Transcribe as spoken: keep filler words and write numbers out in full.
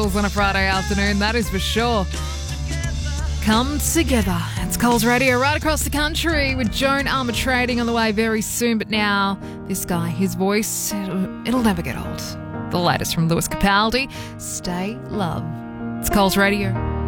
On a Friday afternoon, that is for sure. Come together. It's Coles Radio right across the country with Joan Armatrading on the way very soon. But now, this guy, his voice, it'll, it'll never get old. The latest from Lewis Capaldi, Stay Love. It's Coles Radio.